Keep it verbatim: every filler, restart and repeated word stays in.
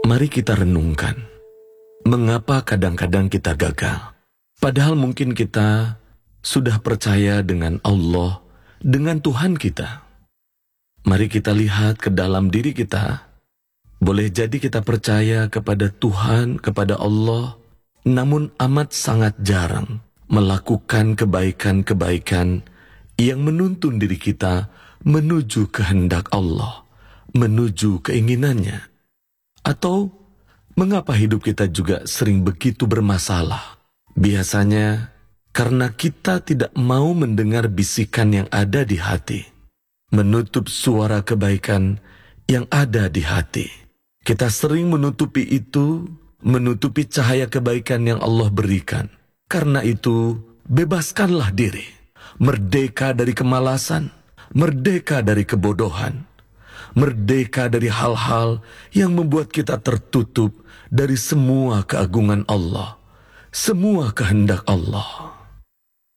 Mari kita renungkan, mengapa kadang-kadang kita gagal? Padahal mungkin kita sudah percaya dengan Allah, dengan Tuhan kita. Mari kita lihat ke dalam diri kita. Boleh jadi kita percaya kepada Tuhan, kepada Allah, namun amat sangat jarang melakukan kebaikan-kebaikan yang menuntun diri kita menuju kehendak Allah, menuju keinginannya. Atau, mengapa hidup kita juga sering begitu bermasalah? Biasanya, karena kita tidak mau mendengar bisikan yang ada di hati, menutup suara kebaikan yang ada di hati. Kita sering menutupi itu, menutupi cahaya kebaikan yang Allah berikan. Karena itu, bebaskanlah diri, merdeka dari kemalasan, merdeka dari kebodohan, merdeka dari hal-hal yang membuat kita tertutup dari semua keagungan Allah, semua kehendak Allah.